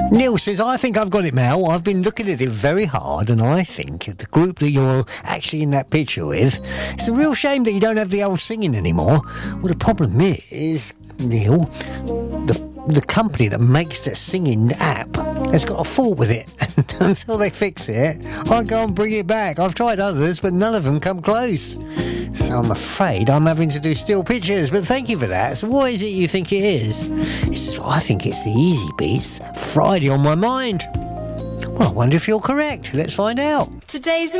Neil says, I think I've got it, Mel. I've been looking at it very hard, and I think the group that you're actually in that picture with, it's a real shame that you don't have the old singing anymore. Well, the problem is, Neil, the company that makes that singing app has got a fault with it. Until they fix it, I go and bring it back. I've tried others, but none of them come close. So I'm afraid I'm having to do still pictures, but thank you for that. So what is it you think it is? He says, well, I think it's the Easy Beats Friday on My Mind. Well, I wonder if you're correct. Let's find out. Today's